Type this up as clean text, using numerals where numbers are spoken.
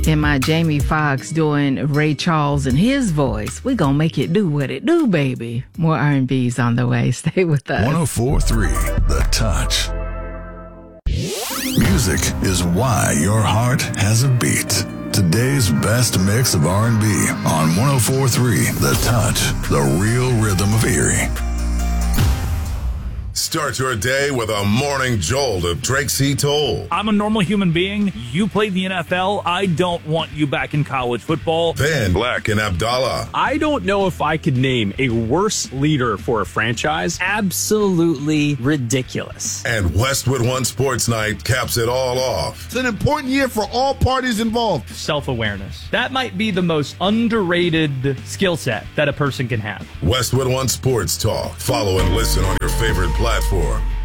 In my Jamie Foxx doing Ray Charles in his voice, we gonna make it do what it do, baby. More R&B's on the way. Stay with us. 104.3 The Touch. Music is why your heart has a beat. Today's best mix of R&B on 104.3 The Touch, the real rhythm of Erie. Start your day with a morning jolt of Drake C. Toll. I'm a normal human being. You played the NFL. I don't want you back in college football. Then Black and Abdallah. I don't know if I could name a worse leader for a franchise. Absolutely ridiculous. And Westwood One Sports Night caps it all off. It's an important year for all parties involved. Self-awareness. That might be the most underrated skill set that a person can have. Westwood One Sports Talk. Follow and listen on your favorite platform.